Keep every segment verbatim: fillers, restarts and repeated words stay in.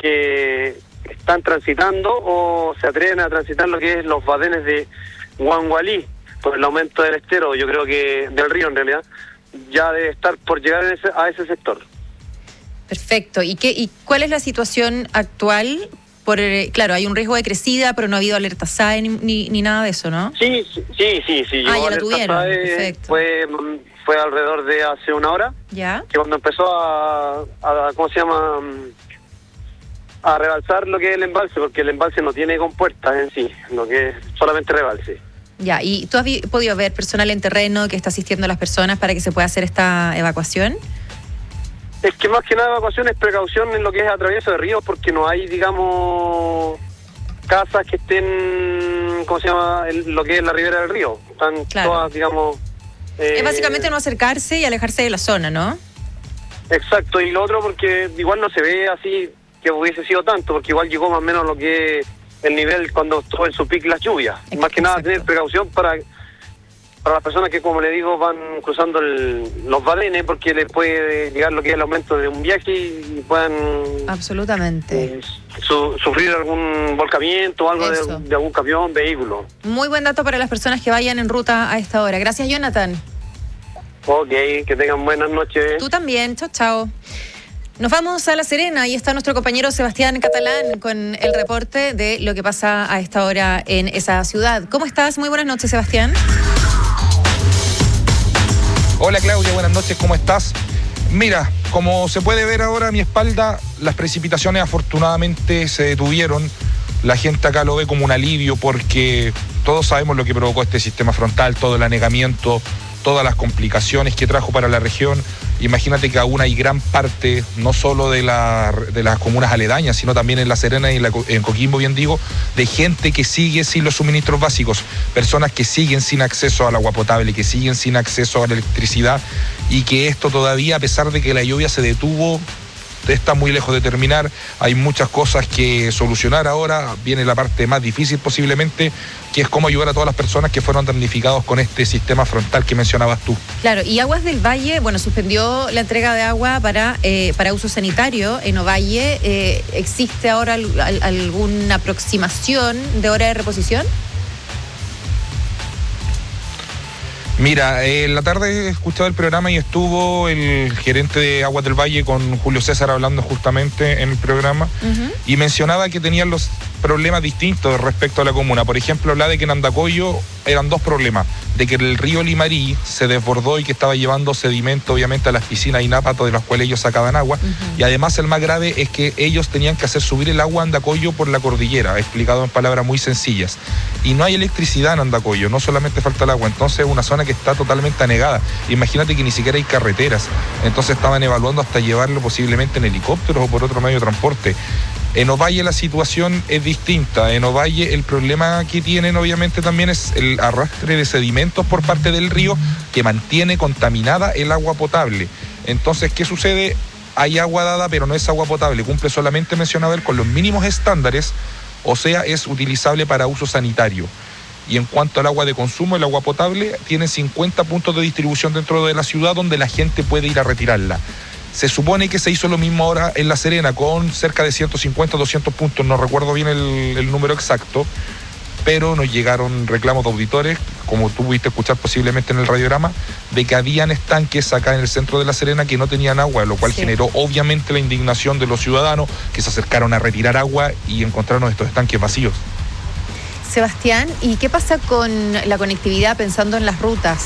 que están transitando o se atreven a transitar lo que es los badenes de Huangualí, por el aumento del estero, yo creo que del río en realidad, ya debe estar por llegar a ese, a ese sector. Perfecto. ¿Y qué y cuál es la situación actual? Por eh, claro, hay un riesgo de crecida, pero no ha habido alerta S A E ni, ni, ni nada de eso, ¿no? Sí, sí, sí, sí. Ah, ya la tuvieron. S A E, perfecto. Fue, fue alrededor de hace una hora. Ya. Que cuando empezó a, a ¿cómo se llama? A rebalsar lo que es el embalse, porque el embalse no tiene compuertas en sí, lo que es solamente rebalse. Ya, ¿y tú has vi- podido ver personal en terreno que está asistiendo a las personas para que se pueda hacer esta evacuación? Es que más que nada evacuación es precaución en lo que es atravieso de ríos, porque no hay, digamos, casas que estén, ¿cómo se llama?, en lo que es la ribera del río. Están Claro. todas, digamos... Eh, Es básicamente no acercarse y alejarse de la zona, ¿no? Exacto, y lo otro porque igual no se ve así que hubiese sido tanto, porque igual llegó más o menos lo que es el nivel cuando estuvo en su pic las lluvias. Exacto. Más que nada tener precaución para... para las personas que, como le digo, van cruzando el, los badenes, porque les puede llegar lo que es el aumento de un viaje y puedan Absolutamente. eh, su, sufrir algún volcamiento o algo Eso. de, de algún camión, vehículo. Muy buen dato para las personas que vayan en ruta a esta hora. Gracias, Jonathan. Ok, que tengan buenas noches. Tú también. Chao, chao. Nos vamos a La Serena y está nuestro compañero Sebastián Catalán con el reporte de lo que pasa a esta hora en esa ciudad. ¿Cómo estás? Muy buenas noches, Sebastián. Hola Claudia, buenas noches, ¿cómo estás? Mira, como se puede ver ahora a mi espalda, las precipitaciones afortunadamente se detuvieron. La gente acá lo ve como un alivio porque todos sabemos lo que provocó este sistema frontal, todo el anegamiento, todas las complicaciones que trajo para la región. Imagínate que aún hay gran parte, no solo de, la, de las comunas aledañas, sino también en La Serena y en, la, en Coquimbo, bien digo, de gente que sigue sin los suministros básicos, personas que siguen sin acceso al agua potable, que siguen sin acceso a la electricidad, y que esto todavía, a pesar de que la lluvia se detuvo, está muy lejos de terminar. Hay muchas cosas que solucionar ahora. Viene la parte más difícil posiblemente, que es cómo ayudar a todas las personas que fueron damnificados con este sistema frontal que mencionabas tú. Claro, y Aguas del Valle, bueno, suspendió la entrega de agua para, eh, para uso sanitario en Ovalle. Eh, ¿Existe ahora al, al, alguna aproximación de hora de reposición? Mira, eh, en la tarde he escuchado el programa y estuvo el gerente de Aguas del Valle con Julio César hablando justamente en el programa, uh-huh. y mencionaba que tenían los problemas distintos respecto a la comuna. Por ejemplo, hablaba de que en Andacollo eran dos problemas, de que el río Limarí se desbordó y que estaba llevando sedimento obviamente a las piscinas y nápatos de las cuales ellos sacaban agua, uh-huh. y además el más grave es que ellos tenían que hacer subir el agua a Andacollo por la cordillera, explicado en palabras muy sencillas, y no hay electricidad en Andacollo, no solamente falta el agua, entonces es una zona que está totalmente anegada. Imagínate que ni siquiera hay carreteras, entonces estaban evaluando hasta llevarlo posiblemente en helicópteros o por otro medio de transporte. En Ovalle la situación es distinta. En Ovalle el problema que tienen obviamente también es el arrastre de sedimentos por parte del río que mantiene contaminada el agua potable. Entonces, ¿qué sucede? Hay agua dada, pero no es agua potable. Cumple solamente, mencionaba él, con los mínimos estándares, o sea, es utilizable para uso sanitario. Y en cuanto al agua de consumo, el agua potable tiene cincuenta puntos de distribución dentro de la ciudad donde la gente puede ir a retirarla. Se supone que se hizo lo mismo ahora en La Serena, con cerca de ciento cincuenta, doscientos puntos, no recuerdo bien el, el número exacto, pero nos llegaron reclamos de auditores, como tú pudiste escuchar posiblemente en el radiograma, de que habían estanques acá en el centro de La Serena que no tenían agua, lo cual sí generó obviamente la indignación de los ciudadanos que se acercaron a retirar agua y encontraron estos estanques vacíos. Sebastián, ¿y qué pasa con la conectividad pensando en las rutas?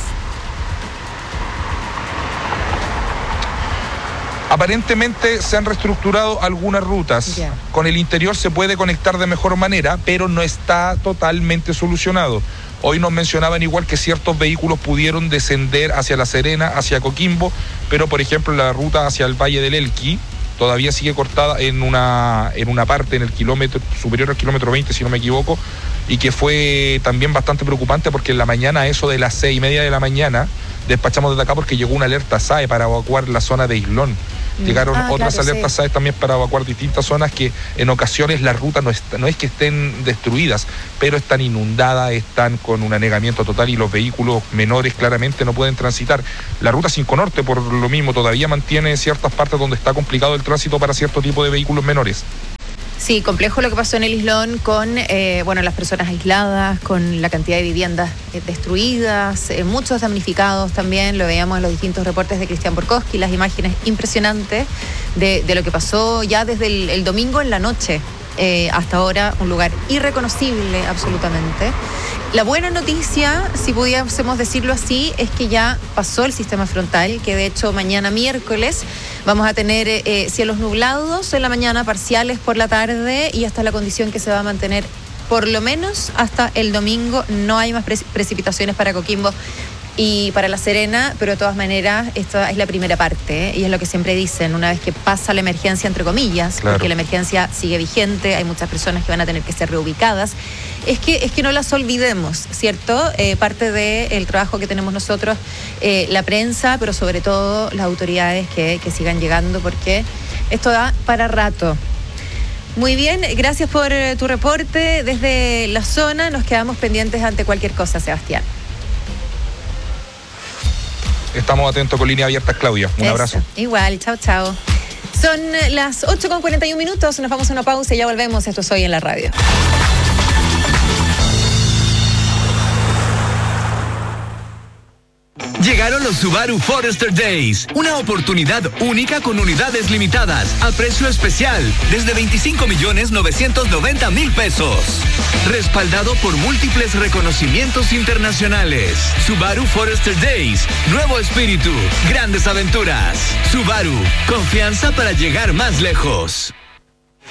Aparentemente se han reestructurado algunas rutas. Yeah. Con el interior se puede conectar de mejor manera, pero no está totalmente solucionado. Hoy nos mencionaban igual que ciertos vehículos pudieron descender hacia La Serena, hacia Coquimbo, pero por ejemplo la ruta hacia el Valle del Elqui todavía sigue cortada en una, en una parte, en el kilómetro superior al kilómetro veinte, si no me equivoco, y que fue también bastante preocupante porque en la mañana, a eso de las seis y media de la mañana, despachamos desde acá porque llegó una alerta S A E para evacuar la zona de Islón. Llegaron ah, otras claro, alertas sí. S A E también para evacuar distintas zonas que en ocasiones las rutas no, está, no es que estén destruidas, pero están inundadas, están con un anegamiento total y los vehículos menores claramente no pueden transitar. La ruta cinco Norte, por lo mismo, todavía mantiene ciertas partes donde está complicado el tránsito para cierto tipo de vehículos menores. Sí, complejo lo que pasó en el Islón con eh, bueno, las personas aisladas, con la cantidad de viviendas eh, destruidas, eh, muchos damnificados también, lo veíamos en los distintos reportes de Cristian Borkowski, las imágenes impresionantes de, de lo que pasó ya desde el, el domingo en la noche. Eh, hasta ahora un lugar irreconocible absolutamente. La buena noticia, si pudiésemos decirlo así, es que ya pasó el sistema frontal, que de hecho mañana miércoles vamos a tener eh, cielos nublados en la mañana, parciales por la tarde, y hasta la condición que se va a mantener por lo menos hasta el domingo. No hay más pre- precipitaciones para Coquimbo y para La Serena, pero de todas maneras esta es la primera parte, ¿eh? Y es lo que siempre dicen, una vez que pasa la emergencia, entre comillas, claro, porque la emergencia sigue vigente, hay muchas personas que van a tener que ser reubicadas, es que, es que no las olvidemos, ¿cierto? Eh, parte del trabajo que tenemos nosotros, eh, la prensa, pero sobre todo las autoridades que, que sigan llegando, porque esto da para rato. Muy bien, gracias por tu reporte desde la zona, nos quedamos pendientes ante cualquier cosa, Sebastián. Estamos atentos con línea abierta, Claudia. Un Eso. Abrazo. Igual, chao, chao. Son las ocho con cuarenta y un minutos, nos vamos a una pausa y ya volvemos. Esto es Hoy en la Radio. Llegaron los Subaru Forester Days, una oportunidad única con unidades limitadas a precio especial desde veinticinco millones novecientos noventa mil pesos. Respaldado por múltiples reconocimientos internacionales. Subaru Forester Days, nuevo espíritu, grandes aventuras. Subaru, confianza para llegar más lejos.